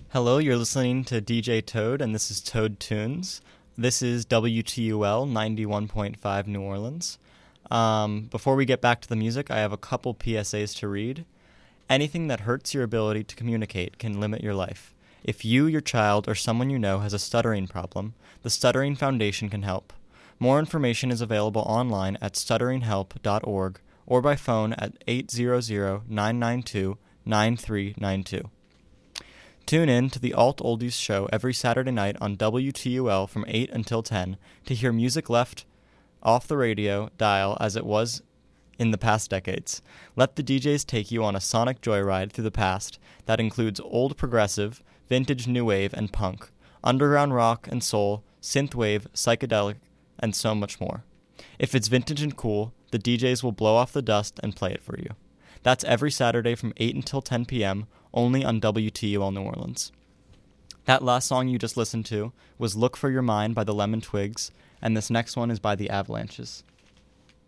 Hello, you're listening to DJ Toad, and this is Toad Tunes. This is WTUL 91.5 New Orleans. Before we get back to the music, I have a couple PSAs to read. Anything that hurts your ability to communicate can limit your life. If you, your child, or someone you know has a stuttering problem, the Stuttering Foundation can help. More information is available online at stutteringhelp.org or by phone at 800-992-9392. Tune in to the Alt Oldies show every Saturday night on WTUL from 8 until 10 to hear music left off the radio dial as it was in the past decades. Let the DJs take you on a sonic joyride through the past that includes old progressive, vintage new wave and punk, underground rock and soul, synthwave, psychedelic, and so much more. If it's vintage and cool, the DJs will blow off the dust and play it for you. That's every Saturday from 8 until 10 p.m., only on WTUL New Orleans. That last song you just listened to was Look for Your Mind by the Lemon Twigs, and this next one is by the Avalanches.